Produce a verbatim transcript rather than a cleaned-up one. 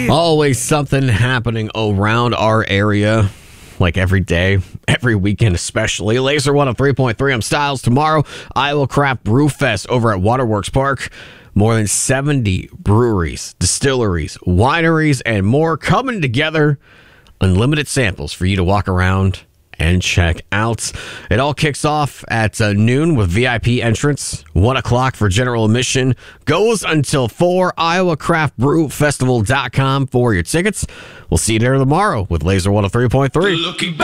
Always something happening around our area, like every day, every weekend especially. Laser one oh three point three. I'm Styles. Tomorrow, Iowa Craft Brew Fest over at Waterworks Park. More than seventy breweries, distilleries, wineries, and more coming together. Unlimited samples for you to walk around and check out. It all kicks off at uh, noon with V I P entrance. one o'clock for general admission. Goes until four. Iowa Craft Brew Festival dot com for your tickets. We'll see you there tomorrow with Laser one oh three point three. Looking back.